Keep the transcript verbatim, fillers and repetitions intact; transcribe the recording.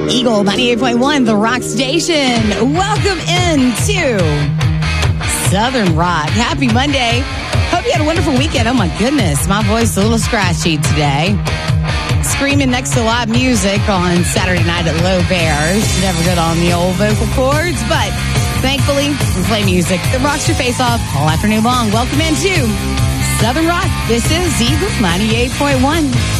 Eagle ninety-eight point one, the Rock Station. Welcome into Southern Rock. Happy Monday. Hope you had a wonderful weekend. Oh, my goodness. My voice is a little scratchy today. Screaming next to live music on Saturday night at Low Bears. Never good on the old vocal cords, but thankfully, we play music that rocks your face off all afternoon long. Welcome into Southern Rock. This is Eagle ninety-eight point one.